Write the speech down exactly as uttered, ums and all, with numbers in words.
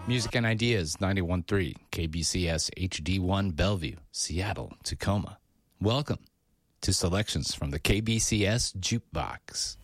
Music and Ideas, ninety-one point three, K B C S H D one Bellevue, Seattle, Tacoma. Welcome to Selections from the K B C S Jukebox.